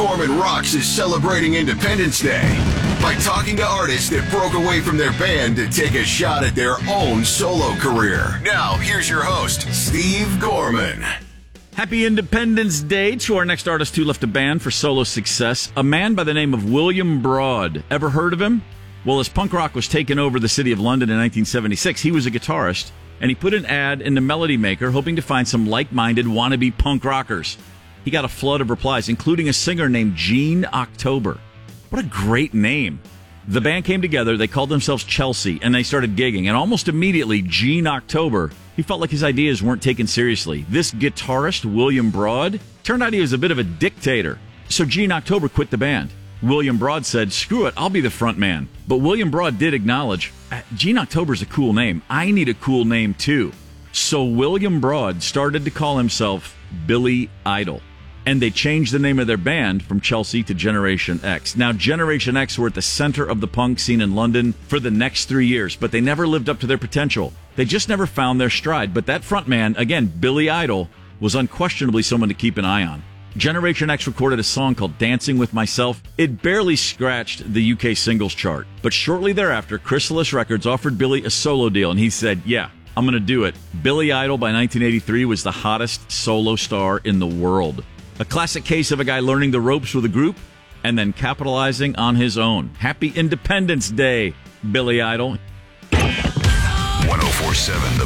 Gorman Rocks is celebrating Independence Day by talking to artists that broke away from their band to take a shot at their own solo career. Now, here's your host, Steve Gorman. Happy Independence Day to our next artist who left a band for solo success, a man by the name of William Broad. Ever heard of him? Well, as punk rock was taking over the city of London in 1976, he was a guitarist, and he put an ad in the Melody Maker hoping to find some like-minded wannabe punk rockers. He got a flood of replies, including a singer named Gene October. What a great name. The band came together, they called themselves Chelsea, and they started gigging, and almost immediately, Gene October, he felt like his ideas weren't taken seriously. This guitarist, William Broad, turned out he was a bit of a dictator. So Gene October quit the band. William Broad said, screw it, I'll be the front man. But William Broad did acknowledge, Gene October's a cool name. I need a cool name too. So William Broad started to call himself Billy Idol. And they changed the name of their band from Chelsea to Generation X. Now, Generation X were at the center of the punk scene in London for the next 3 years, but they never lived up to their potential. They just never found their stride. But that front man, again, Billy Idol, was unquestionably someone to keep an eye on. Generation X recorded a song called Dancing With Myself. It barely scratched the UK singles chart. But shortly thereafter, Chrysalis Records offered Billy a solo deal, and he said, yeah, I'm going to do it. Billy Idol, by 1983, was the hottest solo star in the world. A classic case of a guy learning the ropes with a group and then capitalizing on his own. Happy Independence Day, Billy Idol. 104.7 The